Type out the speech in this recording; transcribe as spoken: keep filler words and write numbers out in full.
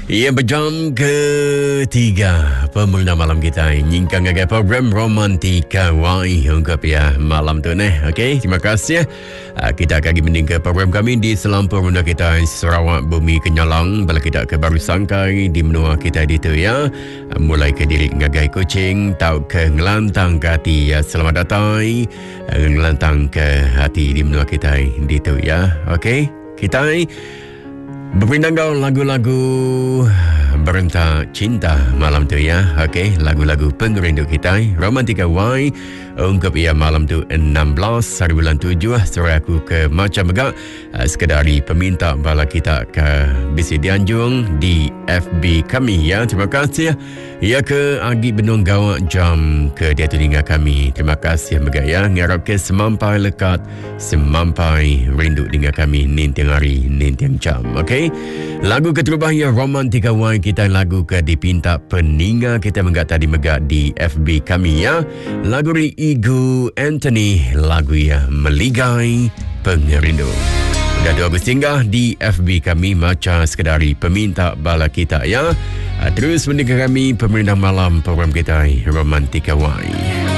Ia berjam ketiga pemerintah malam kita nyingkang agak program Romantika Wai ungkap ya malam tu neh. Okey, terima kasih. Uh, kita akan mending ke program kami di selampur benda kita Sarawak Bumi Kenyalang bala kita ke Baru Sangkai di menua kita di tu ya. Uh, mulai ke diri ngagai kucing tau ke ngelantang ke hati ya. Selamat datang uh, ngelantang ke hati di menua kita di tu ya. Okey, kita berpindah lagu-lagu berentak cinta malam tu ya. Okey, lagu-lagu pengerindu kita Romantika Wai ungkap ia malam tu enam belas hari bulan tujuh. Suruh aku ke macam begak uh, sekedari peminta bala kita ke bisi dianjung di F B kami ya. Terima kasih ya ke Agi Benung Gawak jam ke dia telinga kami. Terima kasih begak ya. Ngarap ke semampai lekat semampai rindu dengan kami nintiang hari nintiang jam. Okey, lagu keterubah ya Romantika Wai kita lagu ke dipinta peninga kita menggak tadi megak di F B kami ya. Lagu ri Igu Anthony lagu ya Meligai Pengerindu. Dah dua singgah di F B kami macam sekedari peminta bala kita ya. Terus mendengar kami pemerintah malam program kita Romantika Wai.